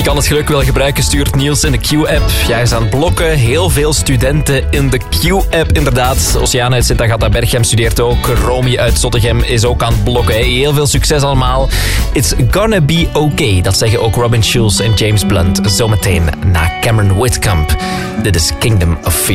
Je kan het geluk wel gebruiken, stuurt Niels in de Q-app. Jij is aan het blokken. Heel veel studenten in de Q-app, inderdaad. Oceaan uit Sint-Agatha-Berchem studeert ook. Romy uit Zottegem is ook aan het blokken. Heel veel succes allemaal. It's gonna be okay. Dat zeggen ook Robin Schulz en James Blunt. Zometeen na Cameron Whitcomb. Dit is Kingdom of Fear.